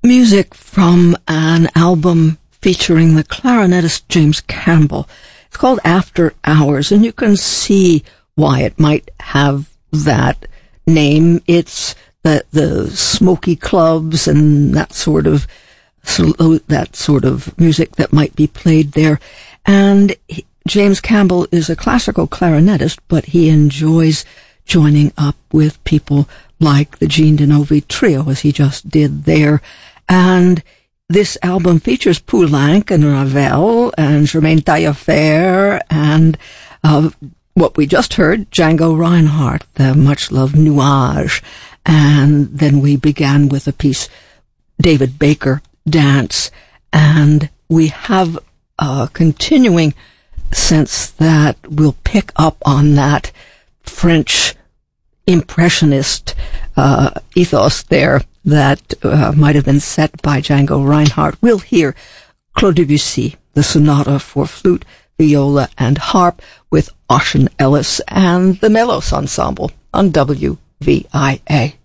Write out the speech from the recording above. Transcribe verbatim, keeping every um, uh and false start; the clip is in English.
music from an album featuring the clarinetist James Campbell. It's called After Hours, and you can see why it might have that name. It's the the smoky clubs and that sort of that sort of music that might be played there. And he, James Campbell is a classical clarinetist, but he enjoys joining up with people like the Jean Denovi Trio, as he just did there. And this album features Poulenc and Ravel and Germaine Taillefer and uh, what we just heard, Django Reinhardt, the much-loved Nuage. And then we began with a piece, David Baker, Dance. And we have a continuing sense that we'll pick up on that French impressionist uh, ethos there that uh, might have been set by Django Reinhardt. We'll hear Claude Debussy, the sonata for flute, viola, and harp with Ocean Ellis and the Melos Ensemble on W V I A.